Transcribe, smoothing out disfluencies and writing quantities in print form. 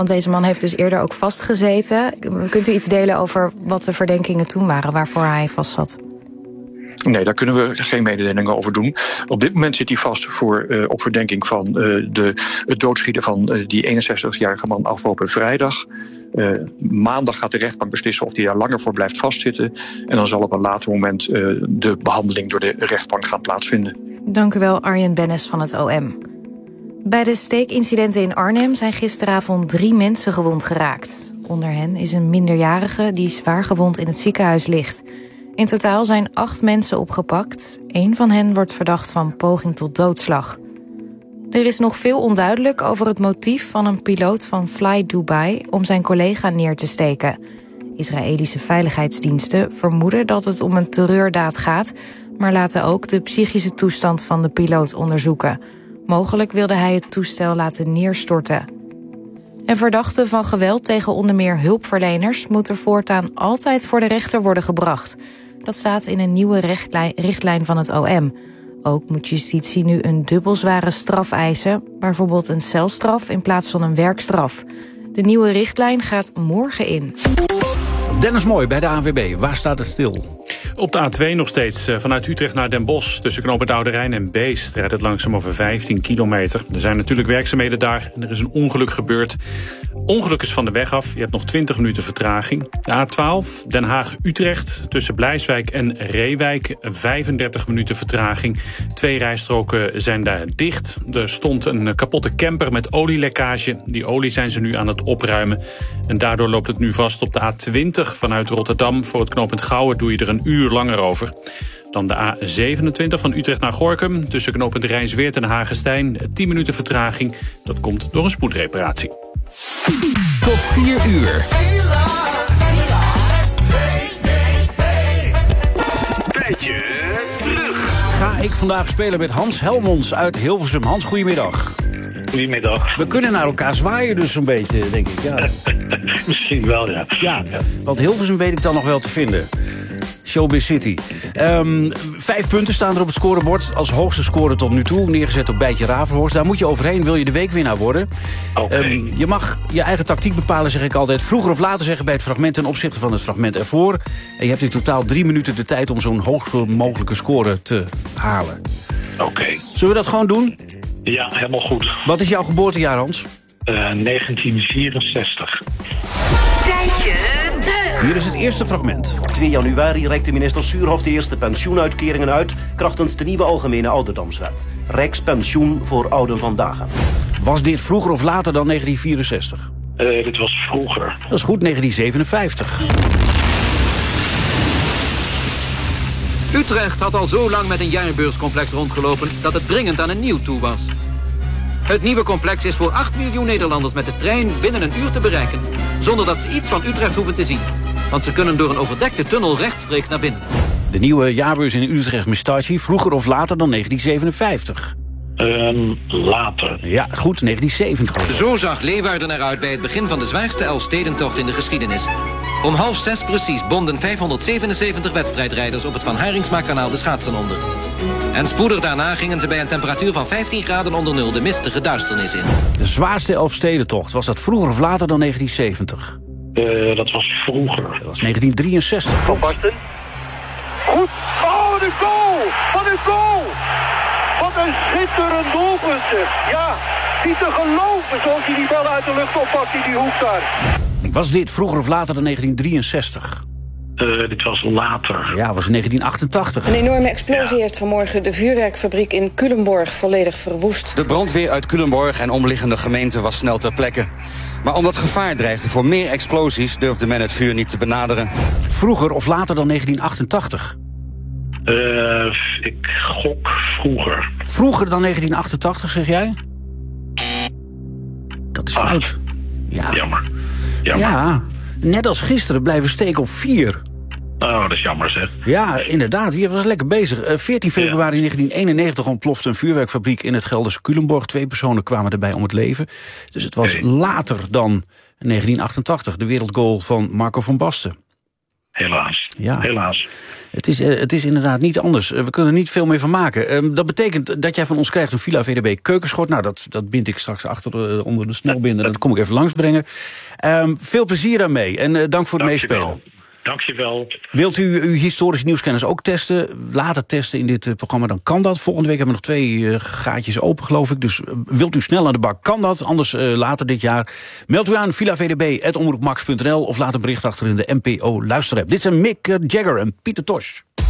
Want deze man heeft dus eerder ook vastgezeten. Kunt u iets delen over wat de verdenkingen toen waren, waarvoor hij vastzat? Nee, daar kunnen we geen mededelingen over doen. Op dit moment zit hij vast op verdenking van het doodschieten van die 61-jarige man afgelopen vrijdag. Maandag gaat de rechtbank beslissen of hij daar langer voor blijft vastzitten. En dan zal op een later moment de behandeling door de rechtbank gaan plaatsvinden. Dank u wel, Arjen Bennis van het OM. Bij de steekincidenten in Arnhem zijn gisteravond 3 mensen gewond geraakt. Onder hen is een minderjarige die zwaar gewond in het ziekenhuis ligt. In totaal zijn 8 mensen opgepakt. 1 van hen wordt verdacht van poging tot doodslag. Er is nog veel onduidelijk over het motief van een piloot van Fly Dubai om zijn collega neer te steken. Israëlische veiligheidsdiensten vermoeden dat het om een terreurdaad gaat, maar laten ook de psychische toestand van de piloot onderzoeken. Mogelijk wilde hij het toestel laten neerstorten. En verdachten van geweld tegen onder meer hulpverleners moeten voortaan altijd voor de rechter worden gebracht. Dat staat in een nieuwe richtlijn van het OM. Ook moet justitie nu een dubbel zware straf eisen, bijvoorbeeld een celstraf in plaats van een werkstraf. De nieuwe richtlijn gaat morgen in. Dennis Mooi bij de ANWB. Waar staat het stil? Op de A2 nog steeds. Vanuit Utrecht naar Den Bosch. Tussen knooppunt Oude Rijn en Beest rijdt het langzaam over 15 kilometer. Er zijn natuurlijk werkzaamheden daar en er is een ongeluk gebeurd. Ongeluk is van de weg af. Je hebt nog 20 minuten vertraging. De A12 Den Haag-Utrecht. Tussen Blijswijk en Reewijk 35 minuten vertraging. 2 rijstroken zijn daar dicht. Er stond een kapotte camper met olielekkage. Die olie zijn ze nu aan het opruimen. En daardoor loopt het nu vast op de A20 vanuit Rotterdam. Voor het knooppunt Gouwen doe je er een uur langer over. Dan de A27 van Utrecht naar Gorinchem. Tussen knooppunt Rijnsweert en Hagestein 10 minuten vertraging. Dat komt door een spoedreparatie. Tot 4 uur. Tijdje terug. Ga ik vandaag spelen met Hans Helmonds uit Hilversum. Hans, goedemiddag. Goedemiddag. We kunnen naar elkaar zwaaien dus een beetje, denk ik. Ja. Misschien wel, ja. Ja, want Hilversum weet ik dan nog wel te vinden. Showbiz City. 5 punten staan er op het scorebord. Als hoogste score tot nu toe. Neergezet op Bijtje Ravenhorst. Daar moet je overheen, wil je de weekwinnaar worden. Okay. Je mag je eigen tactiek bepalen, zeg ik altijd. Vroeger of later zeggen bij het fragment ten opzichte van het fragment ervoor. En je hebt in totaal 3 minuten de tijd om zo'n hoogst mogelijke score te halen. Oké. Zullen we dat gewoon doen? Ja, helemaal goed. Wat is jouw geboortejaar, Hans? 1964. Tijdje terug. Hier is het eerste fragment. Op 2 januari reikte minister Suurhof de eerste pensioenuitkeringen uit krachtens de nieuwe algemene ouderdomswet. Rijkspensioen voor ouden vandaag. Was dit vroeger of later dan 1964? Dit was vroeger. Dat is goed, 1957. Utrecht had al zo lang met een jaarbeurscomplex rondgelopen dat het dringend aan een nieuw toe was. Het nieuwe complex is voor 8 miljoen Nederlanders met de trein binnen een uur te bereiken, zonder dat ze iets van Utrecht hoeven te zien. Want ze kunnen door een overdekte tunnel rechtstreeks naar binnen. De nieuwe jaarbeurs in Utrecht Mustachi, vroeger of later dan 1957? Later. Ja, goed, 1970. Zo zag Leeuwarden eruit bij het begin van de zwaarste Elfstedentocht in de geschiedenis. Om 5:30 precies bonden 577 wedstrijdrijders op het Van Haringsma-kanaal de schaatsen onder. En spoedig daarna gingen ze bij een temperatuur van 15 graden onder nul de mistige duisternis in. De zwaarste Elfstedentocht, was dat vroeger of later dan 1970? Dat was vroeger. Dat was 1963. Van Basten. Goed. Oh, de goal! Wat een goal! Wat een schitterend doelpunt, zeg. Ja, niet te geloven zoals hij die bal uit de lucht oppakt in die hoek daar. Was dit vroeger of later dan 1963? Dit was later. Ja, was 1988. Een enorme explosie heeft vanmorgen de vuurwerkfabriek in Culemborg volledig verwoest. De brandweer uit Culemborg en omliggende gemeenten was snel ter plekke. Maar omdat gevaar dreigde voor meer explosies durfde men het vuur niet te benaderen. Vroeger of later dan 1988? Ik gok vroeger. Vroeger dan 1988, zeg jij? Dat is fout. Ja. Jammer. Ja, net als gisteren blijven steken op 4. Oh, dat is jammer, zeg. Ja, inderdaad. Je was lekker bezig. 14 februari 1991 ontplofte een vuurwerkfabriek in het Gelderse Culemborg. 2 personen kwamen erbij om het leven. Dus het was later dan 1988. De wereldgoal van Marco van Basten. Helaas. Ja. Helaas. Het is inderdaad niet anders. We kunnen er niet veel meer van maken. Dat betekent dat jij van ons krijgt een Villa VDB keukenschort. Nou, dat bind ik straks achter onder de snelbinder. Dat kom ik even langsbrengen. Veel plezier daarmee en dank voor het meespelen. Dankjewel. Wilt u uw historische nieuwskennis ook testen? Later testen in dit programma, dan kan dat. Volgende week hebben we nog 2 gaatjes open, geloof ik. Dus wilt u snel aan de bak, kan dat. Anders later dit jaar. Meld u aan villavdb@omroepmax.nl of laat een bericht achter in de NPO luisterapp. Dit zijn Mick Jagger en Pieter Tosh.